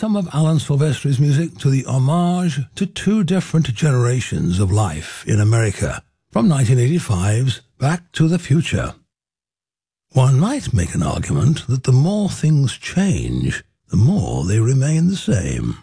some of Alan Silvestri's music to the homage to two different generations of life in America, from 1985's Back to the Future. One might make an argument that the more things change, the more they remain the same.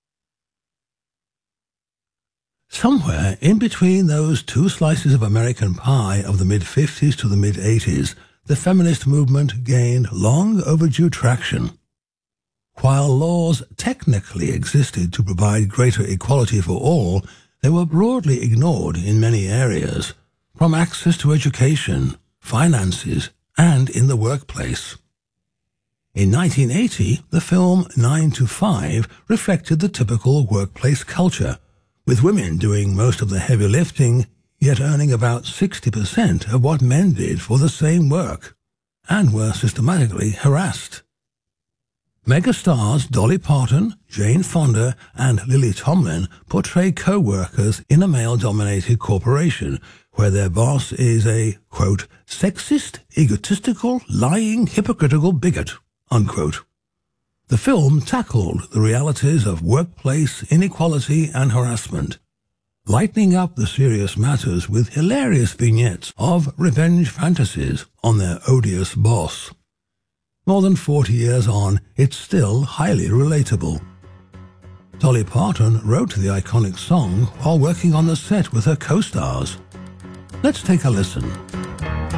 Somewhere in between those two slices of American pie of the mid-50s to the mid-80s, the feminist movement gained long overdue traction. While laws technically existed to provide greater equality for all, they were broadly ignored in many areas, from access to education, finances, and in the workplace. In 1980, the film 9 to 5 reflected the typical workplace culture, with women doing most of the heavy lifting, yet earning about 60% of what men did for the same work, and were systematically harassed. Megastars Dolly Parton, Jane Fonda, and Lily Tomlin portray co-workers in a male-dominated corporation where their boss is a, quote, sexist, egotistical, lying, hypocritical bigot, unquote. The film tackled the realities of workplace inequality and harassment, lightening up the serious matters with hilarious vignettes of revenge fantasies on their odious boss. More than 40 years on, it's still highly relatable. Dolly Parton wrote the iconic song while working on the set with her co-stars. Let's take a listen.